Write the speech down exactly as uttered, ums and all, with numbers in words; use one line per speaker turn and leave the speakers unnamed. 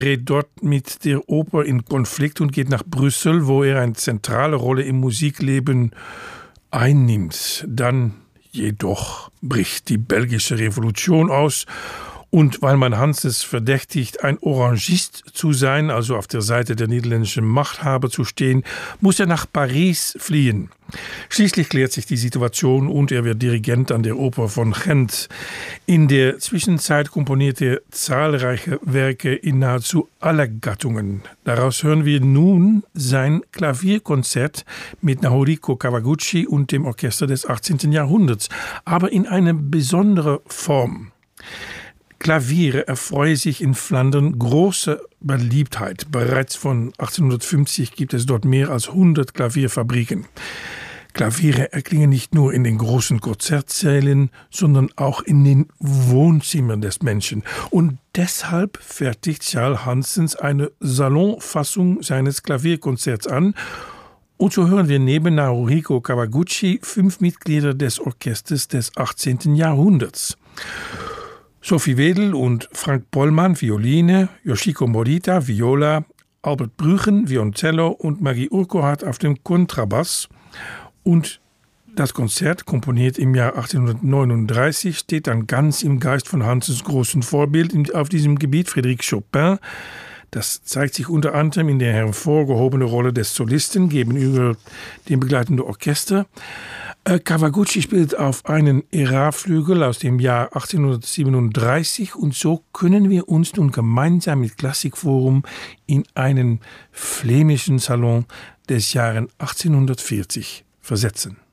gerät dort mit der Oper in Konflikt und geht nach Brüssel, wo er eine zentrale Rolle im Musikleben einnimmt. Dann jedoch bricht die belgische Revolution aus. Und weil man Hanssens verdächtigt, ein Orangist zu sein, also auf der Seite der niederländischen Machthaber zu stehen, muss er nach Paris fliehen. Schließlich klärt sich die Situation und er wird Dirigent an der Oper von Gent. In der Zwischenzeit komponiert er zahlreiche Werke in nahezu aller Gattungen. Daraus hören wir nun sein Klavierkonzert mit Nahoriko Kawaguchi und dem Orchester des achtzehnten Jahrhunderts, aber in einer besonderen Form. Klaviere erfreuen sich in Flandern große Beliebtheit. Bereits von achtzehnhundertfünfzig gibt es dort mehr als hundert Klavierfabriken. Klaviere erklingen nicht nur in den großen Konzertsälen, sondern auch in den Wohnzimmern des Menschen. Und deshalb fertigt Charles Hanssens eine Salonfassung seines Klavierkonzerts an. Und so hören wir neben Nahoriko Kawaguchi fünf Mitglieder des Orchesters des achtzehnten Jahrhunderts. Sophie Wedel und Frank Pollmann, Violine, Yoshiko Morita, Viola, Albert Brüchen, Violoncello und Magie Urquhart auf dem Kontrabass. Und das Konzert, komponiert im Jahr achtzehnhundertneununddreißig, steht dann ganz im Geist von Hanssens großen Vorbild auf diesem Gebiet, Frédéric Chopin. Das zeigt sich unter anderem in der hervorgehobenen Rolle des Solisten gegenüber dem begleitenden Orchester. Kawaguchi spielt auf einen Era-Flügel aus dem Jahr achtzehnhundertsiebenunddreißig und so können wir uns nun gemeinsam mit Klassikforum in einen flämischen Salon des Jahres achtzehnhundertvierzig versetzen.